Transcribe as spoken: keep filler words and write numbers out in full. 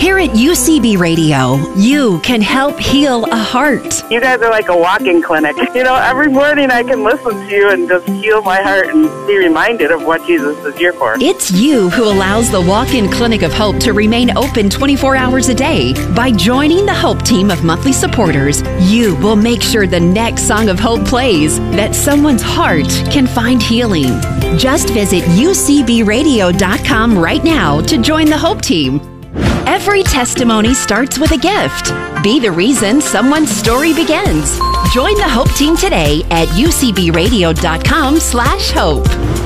Here at U C B Radio, you can help heal a heart. You guys are like a walk-in clinic. You know, every morning I can listen to you and just heal my heart and be reminded of what Jesus is here for. It's you who allows the Walk-In Clinic of Hope to remain open twenty-four hours a day. By joining the Hope team of monthly supporters, you will make sure the next song of hope plays, that someone's heart can find healing. Just visit U C B radio dot com right now to join the Hope team. Every testimony starts with a gift. Be the reason someone's story begins. Join the Hope team today at U C B radio dot com slash hope.